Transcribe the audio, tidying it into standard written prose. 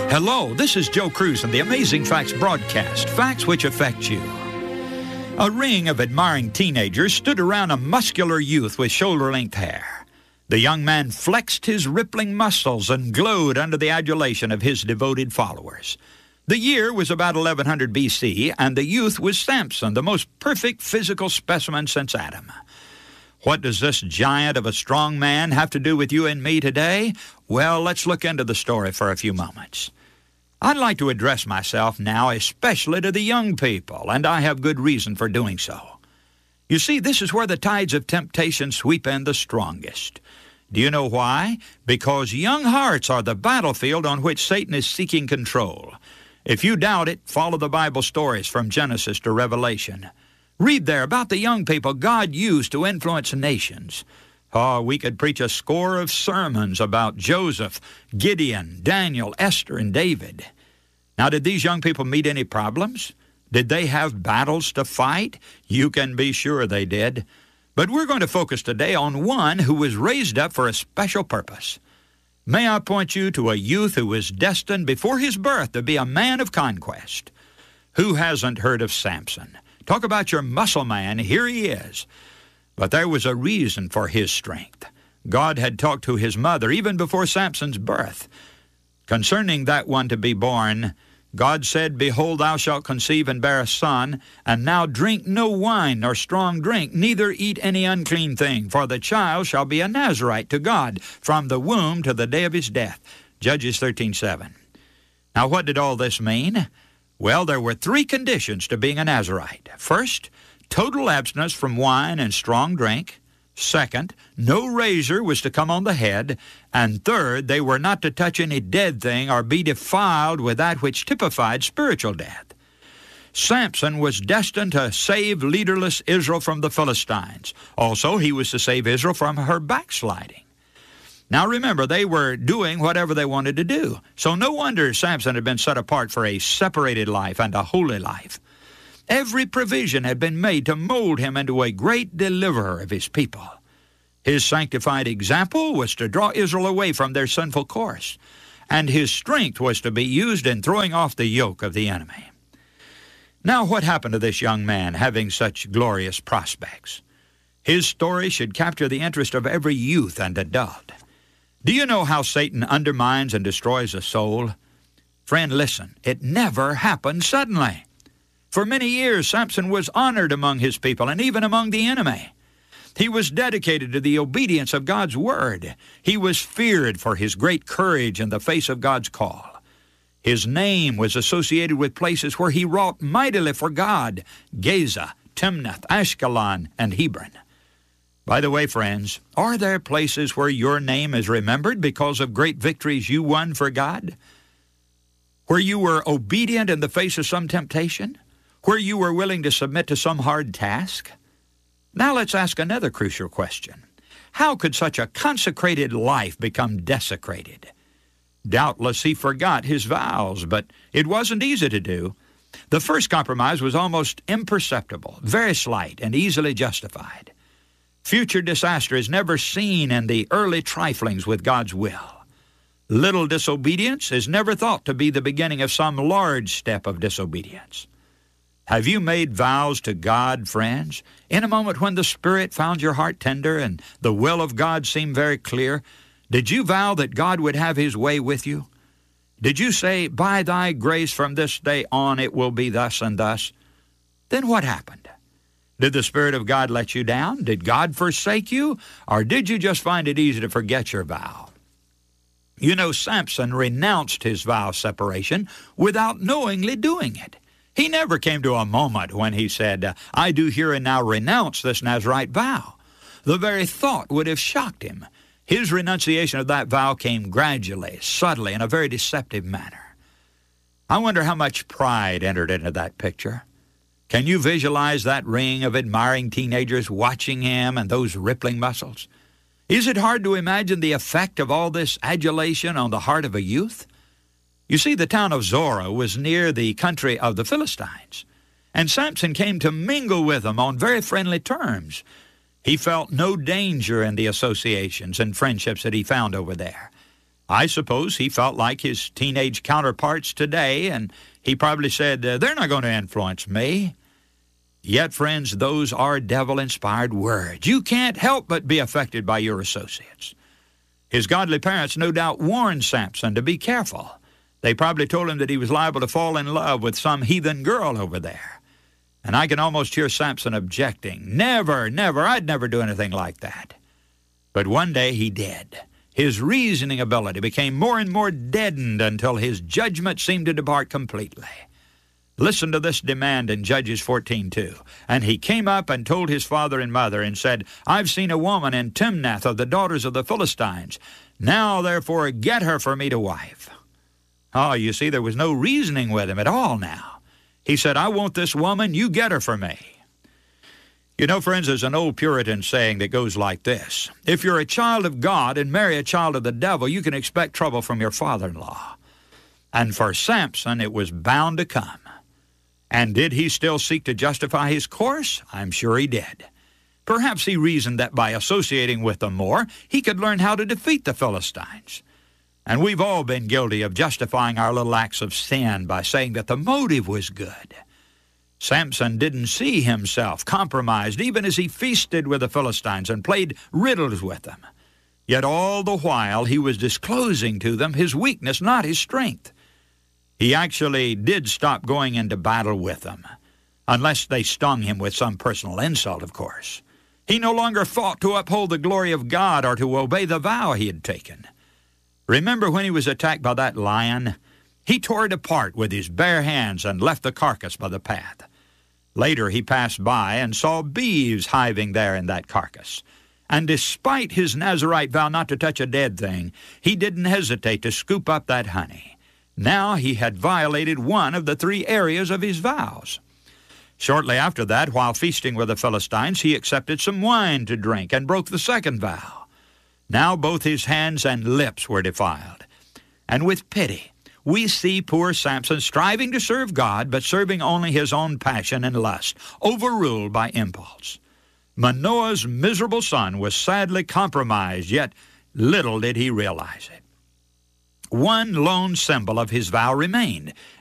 Hello, this is Joe Cruz from the Amazing Facts broadcast, facts which affect you. A ring of admiring teenagers stood around a muscular youth with shoulder-length hair. The young man flexed his rippling muscles and glowed under the adulation of his devoted followers. The year was about 1100 B.C., and the youth was Samson, the most perfect physical specimen since Adam. What does this giant of a strong man have to do with you and me today? Well, let's look into the story for a few moments. I'd like to address myself now especially to the young people, and I have good reason for doing so. You see, this is where the tides of temptation sweep in the strongest. Do you know why? Because young hearts are the battlefield on which Satan is seeking control. If you doubt it, follow the Bible stories from Genesis to Revelation. Read there about the young people God used to influence nations. Oh, we could preach a score of sermons about Joseph, Gideon, Daniel, Esther, and David. Now, did these young people meet any problems? Did they have battles to fight? You can be sure they did. But we're going to focus today on one who was raised up for a special purpose. May I point you to a youth who was destined before his birth to be a man of conquest. Who hasn't heard of Samson? Talk about your muscle man, here he is. But there was a reason for his strength. God had talked to his mother even before Samson's birth. Concerning that one to be born, God said, "Behold, thou shalt conceive and bear a son, and now drink no wine nor strong drink, neither eat any unclean thing, for the child shall be a Nazarite to God from the womb to the day of his death." Judges 13:7. Now, what did all this mean? Well, there were three conditions to being a Nazarite. First, total abstinence from wine and strong drink. Second, no razor was to come on the head. And third, they were not to touch any dead thing or be defiled with that which typified spiritual death. Samson was destined to save leaderless Israel from the Philistines. Also, he was to save Israel from her backsliding. Now remember, they were doing whatever they wanted to do. So no wonder Samson had been set apart for a separated life and a holy life. Every provision had been made to mold him into a great deliverer of his people. His sanctified example was to draw Israel away from their sinful course, and his strength was to be used in throwing off the yoke of the enemy. Now, what happened to this young man having such glorious prospects? His story should capture the interest of every youth and adult. Do you know how Satan undermines and destroys a soul? Friend, listen, it never happened suddenly. For many years, Samson was honored among his people and even among the enemy. He was dedicated to the obedience of God's word. He was feared for his great courage in the face of God's call. His name was associated with places where he wrought mightily for God: Gaza, Timnath, Ashkelon, and Hebron. By the way, friends, are there places where your name is remembered because of great victories you won for God? Where you were obedient in the face of some temptation? Where you were willing to submit to some hard task? Now let's ask another crucial question. How could such a consecrated life become desecrated? Doubtless he forgot his vows, but it wasn't easy to do. The first compromise was almost imperceptible, very slight, and easily justified. Future disaster is never seen in the early triflings with God's will. Little disobedience is never thought to be the beginning of some large step of disobedience. Have you made vows to God, friends, in a moment when the Spirit found your heart tender and the will of God seemed very clear? Did you vow that God would have his way with you? Did you say, "By thy grace from this day on it will be thus and thus"? Then what happened? Did the Spirit of God let you down? Did God forsake you? Or did you just find it easy to forget your vow? You know, Samson renounced his vow of separation without knowingly doing it. He never came to a moment when he said, "I do here and now renounce this Nazirite vow." The very thought would have shocked him. His renunciation of that vow came gradually, subtly, in a very deceptive manner. I wonder how much pride entered into that picture. Can you visualize that ring of admiring teenagers watching him and those rippling muscles? Is it hard to imagine the effect of all this adulation on the heart of a youth? You see, the town of Zorah was near the country of the Philistines, and Samson came to mingle with them on very friendly terms. He felt no danger in the associations and friendships that he found over there. I suppose he felt like his teenage counterparts today, and he probably said, they're not going to influence me. Yet, friends, those are devil-inspired words. You can't help but be affected by your associates. His godly parents no doubt warned Samson to be careful. They probably told him that he was liable to fall in love with some heathen girl over there. And I can almost hear Samson objecting, never, I'd never do anything like that. But one day he did. His reasoning ability became more and more deadened until his judgment seemed to depart completely. Listen to this demand in Judges 14:2. And he came up and told his father and mother and said, I've seen a woman in Timnath of the daughters of the Philistines. Now, therefore, get her for me to wife. Oh, you see, there was no reasoning with him at all now. He said, I want this woman, you get her for me. You know, friends, there's an old Puritan saying that goes like this. If you're a child of God and marry a child of the devil, you can expect trouble from your father-in-law. And for Samson, it was bound to come. And did he still seek to justify his course? I'm sure he did. Perhaps he reasoned that by associating with them more, he could learn how to defeat the Philistines. And we've all been guilty of justifying our little acts of sin by saying that the motive was good. Samson didn't see himself compromised even as he feasted with the Philistines and played riddles with them. Yet all the while he was disclosing to them his weakness, not his strength. He actually did stop going into battle with them, unless they stung him with some personal insult, of course. He no longer fought to uphold the glory of God or to obey the vow he had taken. Remember when he was attacked by that lion? He tore it apart with his bare hands and left the carcass by the path. Later he passed by and saw beeves hiving there in that carcass. And despite his Nazirite vow not to touch a dead thing, he didn't hesitate to scoop up that honey. Now he had violated one of the 3 areas of his vows. Shortly after that, while feasting with the Philistines, he accepted some wine to drink and broke the 2nd vow. Now both his hands and lips were defiled. And with pity, we see poor Samson striving to serve God, but serving only his own passion and lust, overruled by impulse. Manoah's miserable son was sadly compromised, yet little did he realize it. One lone symbol of his vow remained,